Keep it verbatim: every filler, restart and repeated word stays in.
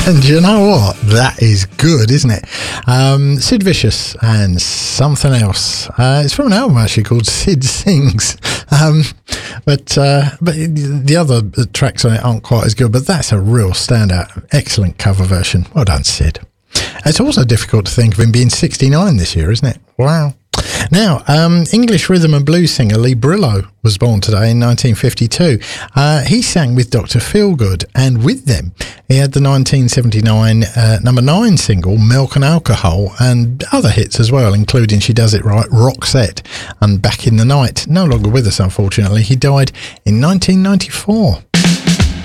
And you know what? That is good, isn't it? Um, Sid Vicious and Something Else. Uh, it's from an album actually called Sid Sings. Um, but uh, but the other tracks on it aren't quite as good, but that's a real standout. Excellent cover version. Well done, Sid. It's also difficult to think of him being sixty-nine this year, isn't it? Wow. Now, um, English rhythm and blues singer Lee Brillo was born today in nineteen fifty-two. Uh, he sang with Doctor Feelgood, and with them, he had the nineteen seventy-nine uh, number nine single, Milk and Alcohol, and other hits as well, including She Does It Right, Roxette, and Back in the Night. No longer with us, unfortunately. He died in nineteen ninety-four.